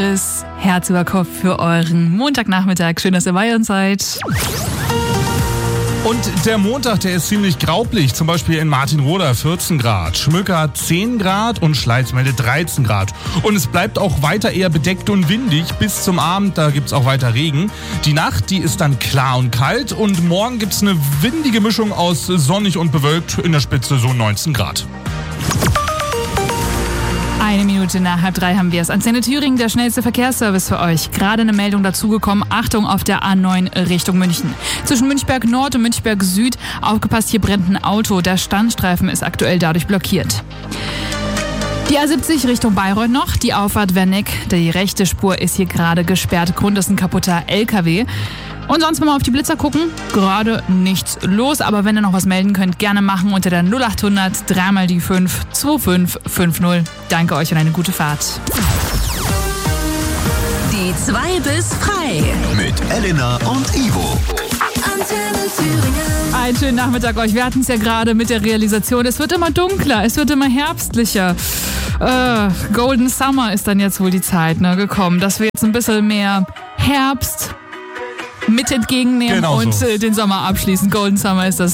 Herz über Kopf für euren Montagnachmittag. Schön, dass ihr bei uns seid. Und der Montag, der ist ziemlich graublich. Zum Beispiel in Martinroda 14 Grad, Schmöcker 10 Grad und Schleißmelde 13 Grad. Und es bleibt auch weiter eher bedeckt und windig bis zum Abend. Da gibt's auch weiter Regen. Die Nacht, die ist dann klar und kalt. Und morgen gibt's eine windige Mischung aus sonnig und bewölkt. In der Spitze so 19 Grad. 1 Minute nach 2:30 haben wir es. Antenne Thüringen, der schnellste Verkehrsservice für euch. Gerade eine Meldung dazugekommen. Achtung auf der A9 Richtung München. Zwischen Münchberg Nord und Münchberg Süd. Aufgepasst, hier brennt ein Auto. Der Standstreifen ist aktuell dadurch blockiert. Die A70 Richtung Bayreuth noch. Die Auffahrt Wernick. Die rechte Spur ist hier gerade gesperrt. Grund ist ein kaputter LKW. Und sonst, wenn wir auf die Blitzer gucken, gerade nichts los. Aber wenn ihr noch was melden könnt, gerne machen unter der 0800 3 die 5 2550. Danke euch und eine gute Fahrt. Die 2 bis frei. Mit Elena und Ivo. Antenne Thüringen. Einen schönen Nachmittag euch. Wir hatten es ja gerade mit der Realisation. Es wird immer dunkler, es wird immer herbstlicher. Golden Summer ist dann jetzt wohl die Zeit gekommen, dass wir jetzt ein bisschen mehr Herbst mit entgegennehmen Genau und so. den Sommer abschließen. Golden Summer ist das